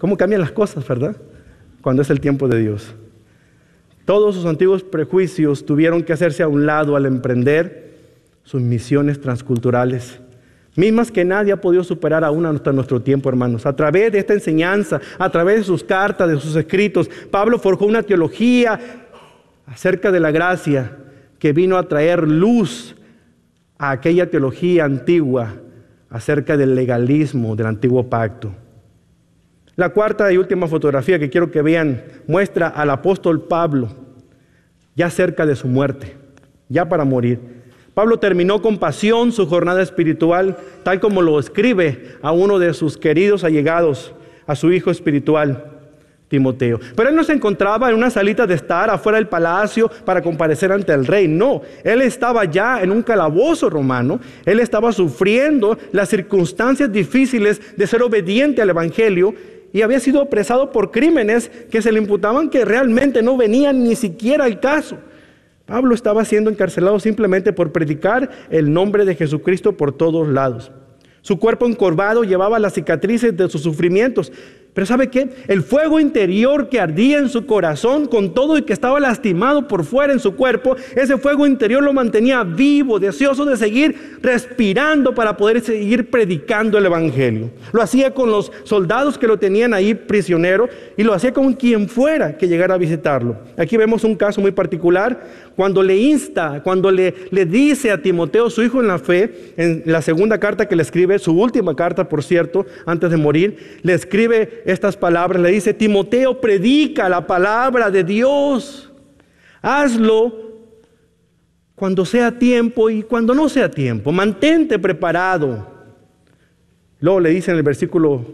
cómo cambian las cosas, ¿verdad? Cuando es el tiempo de Dios. Todos sus antiguos prejuicios tuvieron que hacerse a un lado al emprender sus misiones transculturales, mismas que nadie ha podido superar aún hasta nuestro tiempo, hermanos. A través de esta enseñanza, a través de sus cartas, de sus escritos, Pablo forjó una teología acerca de la gracia que vino a traer luz a aquella teología antigua acerca del legalismo del antiguo pacto. La cuarta y última fotografía que quiero que vean muestra al apóstol Pablo ya cerca de su muerte, ya para morir. Pablo terminó con pasión su jornada espiritual, tal como lo escribe a uno de sus queridos allegados, a su hijo espiritual, Timoteo. Pero él no se encontraba en una salita de estar afuera del palacio para comparecer ante el rey. No, él estaba ya en un calabozo romano. Él estaba sufriendo las circunstancias difíciles de ser obediente al evangelio y había sido apresado por crímenes que se le imputaban que realmente no venían ni siquiera al caso. Pablo estaba siendo encarcelado simplemente por predicar el nombre de Jesucristo por todos lados. Su cuerpo encorvado llevaba las cicatrices de sus sufrimientos. Pero ¿sabe qué? El fuego interior que ardía en su corazón, con todo y que estaba lastimado por fuera en su cuerpo, ese fuego interior lo mantenía vivo, deseoso de seguir respirando para poder seguir predicando el evangelio. Lo hacía con los soldados que lo tenían ahí prisionero y lo hacía con quien fuera que llegara a visitarlo. Aquí vemos un caso muy particular cuando le insta, cuando le dice a Timoteo, su hijo en la fe, en la segunda carta que le escribe, su última carta, por cierto, antes de morir, le escribe estas palabras, le dice: Timoteo, predica la palabra de Dios. Hazlo cuando sea tiempo y cuando no sea tiempo. Mantente preparado. Luego le dice en el versículo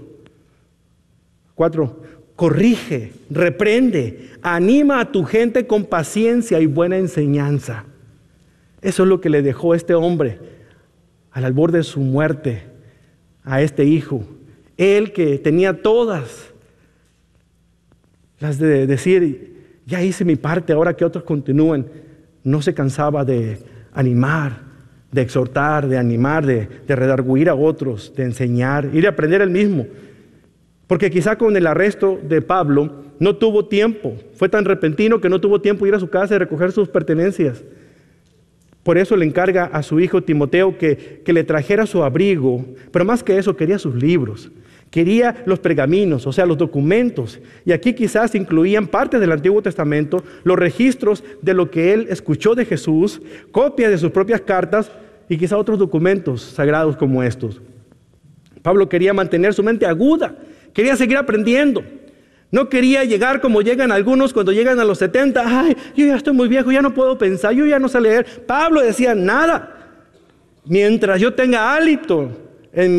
4, corrige, reprende, anima a tu gente con paciencia y buena enseñanza. Eso es lo que le dejó este hombre al albor de su muerte a este hijo. Él que tenía todas las de decir, ya hice mi parte, ahora que otros continúen, no se cansaba de animar, de exhortar, de animar, de redarguir a otros, de enseñar y de aprender él mismo. Porque quizá con el arresto de Pablo no tuvo tiempo, fue tan repentino que no tuvo tiempo de ir a su casa y recoger sus pertenencias. Por eso le encarga a su hijo Timoteo que le trajera su abrigo, pero más que eso quería sus libros. Quería los pergaminos, o sea, los documentos. Y aquí quizás incluían partes del Antiguo Testamento, los registros de lo que él escuchó de Jesús, copias de sus propias cartas y quizá otros documentos sagrados como estos. Pablo quería mantener su mente aguda, quería seguir aprendiendo. No quería llegar como llegan algunos cuando llegan a los 70. Ay, yo ya estoy muy viejo, ya no puedo pensar, yo ya no sé leer. Pablo decía, nada. Mientras yo tenga hálito en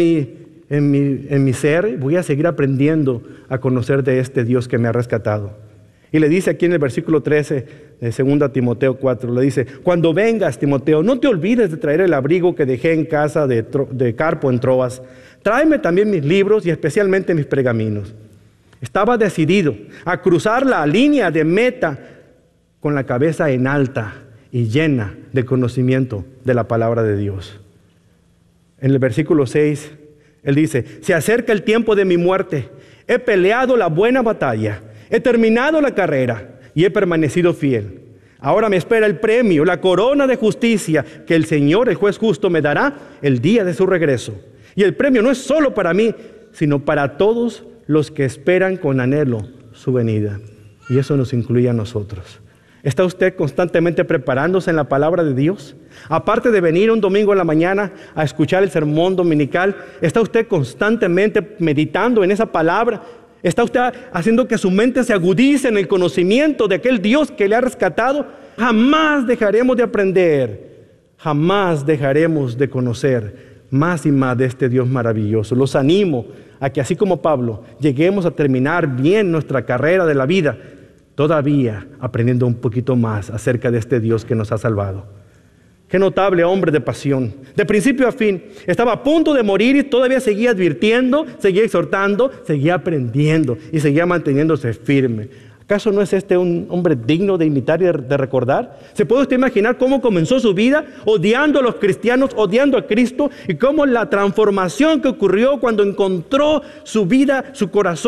mi ser, voy a seguir aprendiendo a conocer de este Dios que me ha rescatado. Y le dice aquí en el versículo 13 de 2 Timoteo 4, le dice: cuando vengas, Timoteo, no te olvides de traer el abrigo que dejé en casa de Carpo en Troas. Tráeme también mis libros y especialmente mis pergaminos. Estaba decidido a cruzar la línea de meta con la cabeza en alta y llena de conocimiento de la palabra de Dios. En el versículo 6, él dice: se acerca el tiempo de mi muerte. He peleado la buena batalla, he terminado la carrera y he permanecido fiel. Ahora me espera el premio, la corona de justicia que el Señor, el juez justo, me dará el día de su regreso. Y el premio no es solo para mí, sino para todos los que esperan con anhelo su venida. Y eso nos incluye a nosotros. ¿Está usted constantemente preparándose en la palabra de Dios? Aparte de venir un domingo en la mañana a escuchar el sermón dominical, ¿está usted constantemente meditando en esa palabra? ¿Está usted haciendo que su mente se agudice en el conocimiento de aquel Dios que le ha rescatado? Jamás dejaremos de aprender, jamás dejaremos de conocer más y más de este Dios maravilloso. Los animo a que, así como Pablo, lleguemos a terminar bien nuestra carrera de la vida, todavía aprendiendo un poquito más acerca de este Dios que nos ha salvado. Qué notable hombre de pasión. De principio a fin, estaba a punto de morir y todavía seguía advirtiendo, seguía exhortando, seguía aprendiendo y seguía manteniéndose firme. ¿Acaso no es este un hombre digno de imitar y de recordar? ¿Se puede usted imaginar cómo comenzó su vida odiando a los cristianos, odiando a Cristo, y cómo la transformación que ocurrió cuando encontró su vida, su corazón